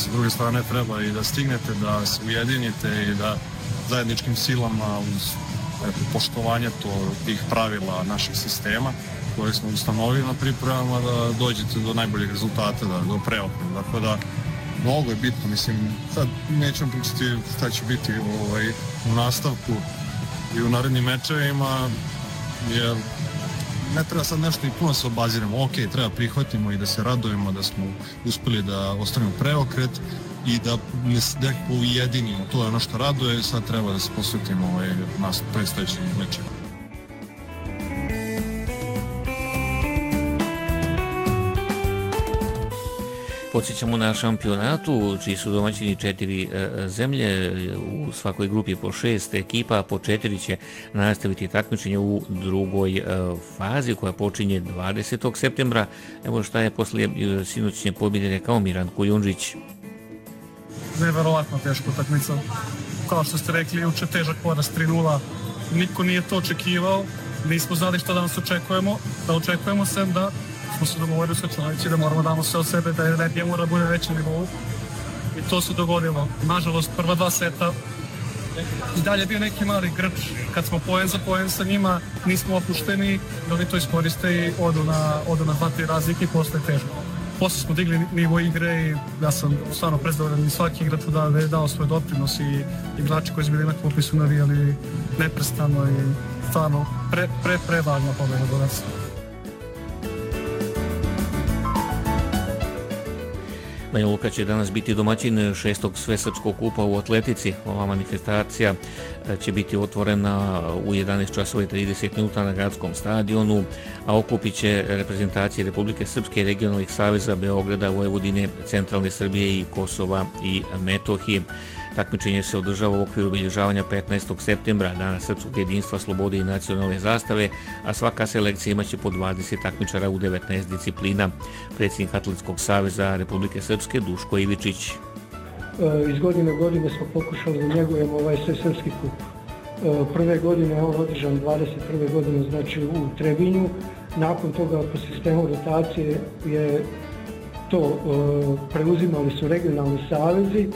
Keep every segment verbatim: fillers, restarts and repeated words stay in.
sa druge strane treba i da stignete, da se ujedinite i da zajedničkim silama uz eto, poštovanje to, tih pravila našeg sistema koje smo ustanovili na pripremama da dođete do najboljih rezultata, da, do preokreta. Dakle da mnogo je bitno, mislim, sad nećemo pričati šta će biti ovaj, u nastavku i u narednim mečevima, jer ne treba sad nešto i puno se obaziramo. Ok, treba prihvatimo i da se radujemo da smo uspeli da ostavimo preokret i da ne ujedinimo. To je ono što raduje, sad treba da se posvetimo ovaj, nas predstojećim mečevima. Podsjećamo na šampionatu, čiji su domaćini četiri e, zemlje, u svakoj grupi po šest ekipa, po četiri će nastaviti takmičenje u drugoj e, fazi koja počinje dvadesetog septembra. Evo šta je poslije e, sinoćnje pobjede rekao Miran Kujundžić. Neverovatno teško utakmica. Kao što ste rekli, juče težak poraz tri nula. Niko nije to očekivao. Nismo znali što danas očekujemo. Da očekujemo sem da smo se dogovorili sa članici da moramo damo sve od sebe, da energija mora bude veća nivou. I to se dogodilo. Nažalost, prva dva seta i dalje je bio neki mali grč. Kad smo poen za poen sa njima, nismo opušteni, da oni to iskoriste i odu na, odu na dva, tri razlike i posle teško. Posle smo digli nivo igre i ja sam stvarno prezadovoljan i svaki igrač da je dao svoj doprinos i igrači koji su bili na klupi su navijali neprestano i stvarno pre, pre, pre važna pobjeda do nas. Banja Luka će danas biti domaćin šestog svesrpskog kupa u atletici. Ova manifestacija će biti otvorena u jedanaest časova i trideset minuta na gradskom stadionu, a okupit će reprezentacije Republike Srpske, regionalnih saveza Beograda, Vojvodine, Centralne Srbije i Kosova i Metohije. Takmičenje se održava u okviru obilježavanja petnaestog septembra, Dana srpskog jedinstva, slobode i nacionalne zastave, a svaka selekcija imaće po dvadeset takmičara u devetnaest disciplina. Predsjednik Atletskog saveza Republike Srpske Duško Ivičić. Iz godine u godine smo pokušali da njegujemo ovaj svesrpski kup. Prve godine je on održan dvadeset prve godine, znači u Trebinju. Nakon toga po sistemu rotacije je to preuzimali su regionalni savezi.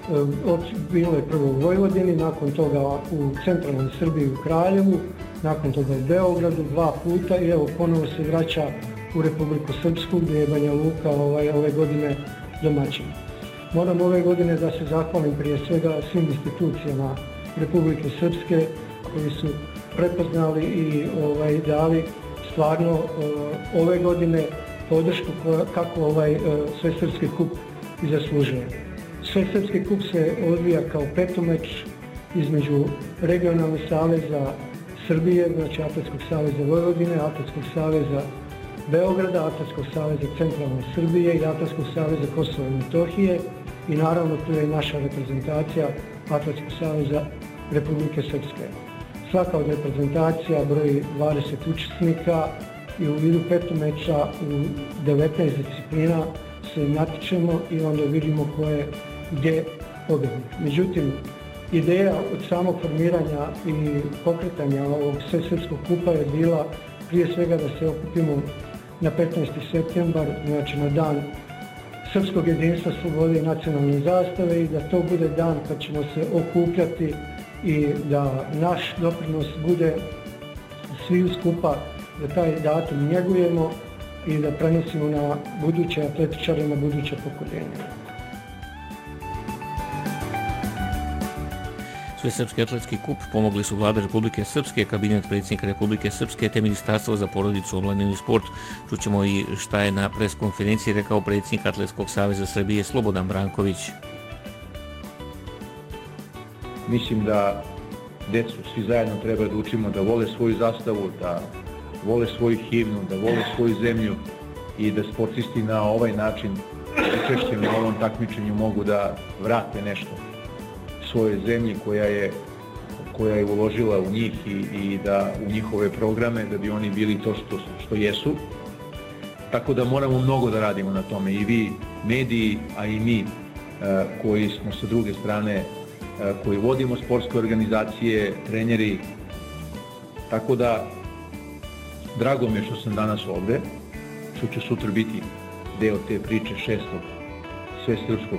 Bilo je prvo u Vojvodini, nakon toga u centralnoj Srbiji u Kraljevu, nakon toga u Beogradu dva puta i evo ponovo se vraća u Republiku Srpsku gdje je Banja Luka ovaj, ove godine domaćin. Moram ove godine da se zahvalim prije svega svim institucijama Republike Srpske koji su prepoznali i ovaj, dali stvarno uh, ove godine podršku koja, kako ovaj uh, svesrpski kup i zaslužuje. Svesrpski kup se odvija kao petomeč između regionalnih saveza Srbije, znači Atletskog saveza Vojvodine, Atletskog saveza Beograda, Atletskog saveza Centralne Srbije i Atletskog saveza Kosova i Metohije i naravno tu je i naša reprezentacija Atletskog saveza Republike Srpske. Svaka od reprezentacija broji dvadeset učesnika i u vidu petomeča u devetnaest disciplina se natječemo i onda vidimo ko je gdje pobjednik. Međutim, ideja od samog formiranja i pokretanja ovog svesrpskog kupa je bila prije svega da se okupimo na petnaesti septembar, znači na dan srpskog jedinstva, slobode i nacionalne zastave i da to bude dan kad ćemo se okupljati i da naš doprinos bude svi skupa da taj datum njegujemo i da prenosimo na buduće atletičare, na buduće pokoljenje. Svesrpski atletski kup pomogli su Vlada Republike Srpske, kabinet predsjednika Republike Srpske te Ministarstvo za porodicu, omladinu i sport. Čućemo i šta je na preskonferenciji rekao predsjednik Atletskog saveza Srbije Slobodan Branković. Mislim da decu svi zajedno treba da učimo da vole svoju zastavu, da vole svoju himnu, da vole svoju zemlju i da sportisti na ovaj način učešćem na ovom takmičenju mogu da vrate nešto svoje zemlji koja je, koja je uložila u njih i, i da u njihove programe da bi oni bili to što, što jesu. Tako da moramo mnogo da radimo na tome i vi mediji, a i mi koji smo sa druge strane, koji vodimo sportske organizacije, treneri. Tako da drago mi je što sam danas ovde, što ću sutra biti deo te priče šestog svesrpskog